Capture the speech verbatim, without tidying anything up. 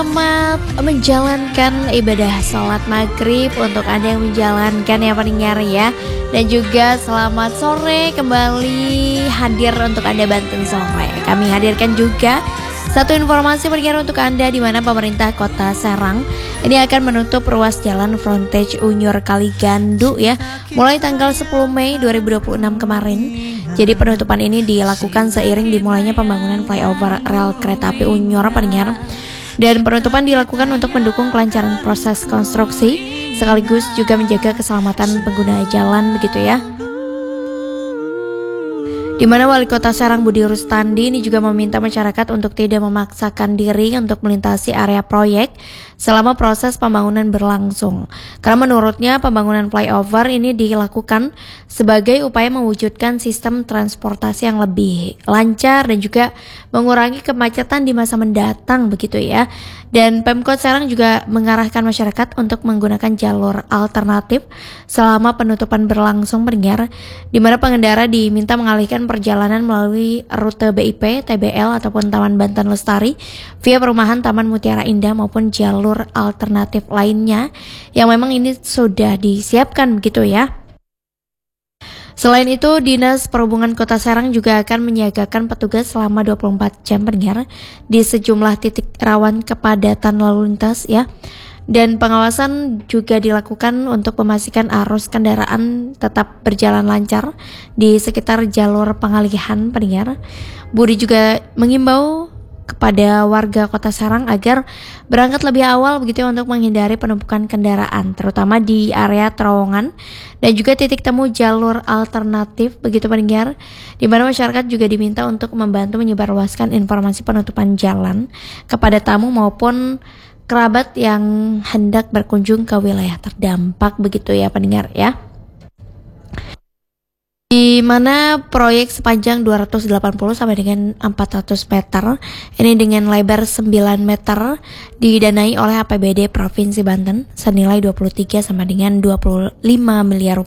Selamat menjalankan ibadah sholat maghrib untuk Anda yang menjalankan ya pendengar ya. Dan juga selamat sore kembali hadir untuk Anda Banten Sore. Kami hadirkan juga satu informasi pendengar untuk Anda di mana pemerintah Kota Serang ini akan menutup ruas jalan frontage Unyur Kaligandu ya mulai tanggal sepuluh Mei dua ribu dua puluh enam kemarin. Jadi penutupan ini dilakukan seiring dimulainya pembangunan flyover rel kereta api Unyur pendengar. Dan penutupan dilakukan untuk mendukung kelancaran proses konstruksi sekaligus juga menjaga keselamatan pengguna jalan begitu ya. Di mana Wali Kota Serang Budi Rustandi ini juga meminta masyarakat untuk tidak memaksakan diri untuk melintasi area proyek selama proses pembangunan berlangsung. Karena menurutnya pembangunan flyover ini dilakukan sebagai upaya mewujudkan sistem transportasi yang lebih lancar dan juga mengurangi kemacetan di masa mendatang begitu ya. Dan Pemkot Serang juga mengarahkan masyarakat untuk menggunakan jalur alternatif selama penutupan berlangsung pendengar, di mana pengendara diminta mengalihkan perjalanan melalui rute B I P, T B L ataupun Taman Banten Lestari via perumahan Taman Mutiara Indah maupun jalur alternatif lainnya yang memang ini sudah disiapkan begitu ya. Selain itu, Dinas Perhubungan Kota Serang juga akan menyiagakan petugas selama dua puluh empat jam pendengar di sejumlah titik rawan kepadatan lalu lintas ya. Dan pengawasan juga dilakukan untuk memastikan arus kendaraan tetap berjalan lancar di sekitar jalur pengalihan pendengar. Budi juga mengimbau kepada warga Kota Serang agar berangkat lebih awal begitu untuk menghindari penumpukan kendaraan terutama di area terowongan dan juga titik temu jalur alternatif begitu pendengar, di mana masyarakat juga diminta untuk membantu menyebarluaskan informasi penutupan jalan kepada tamu maupun kerabat yang hendak berkunjung ke wilayah terdampak begitu ya pendengar ya. Di mana proyek sepanjang dua ratus delapan puluh sampai dengan empat ratus meter ini dengan lebar sembilan meter didanai oleh A P B D Provinsi Banten senilai dua puluh tiga sampai dengan dua puluh lima miliar rupiah.